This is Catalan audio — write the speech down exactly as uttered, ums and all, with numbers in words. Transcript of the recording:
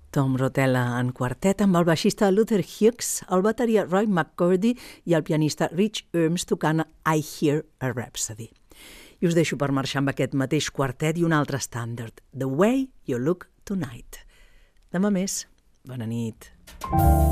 Tom Rotella en quartet amb el baixista Luther Hughes, el bateria Roy McCurdy i el pianista Rich Erms tocant I Hear a Rhapsody. I us deixo per marxar amb aquest mateix quartet i un altre estàndard, The Way You Look Tonight. Demà més. Bona nit.